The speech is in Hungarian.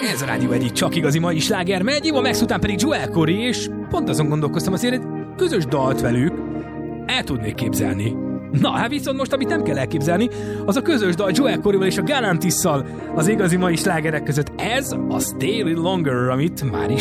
Ez a rádió egyik csak igazi mai sláger megy, Eva Max után pedig Joel Corey, és pont azon gondolkoztam, azért egy közös dalt velük el tudnék képzelni. Na, hát viszont most, amit nem kell elképzelni, az a közös dal Joel Coreyval és a Galantisszal az igazi mai slágerek között. Ez a Stay a Little Longer, amit már is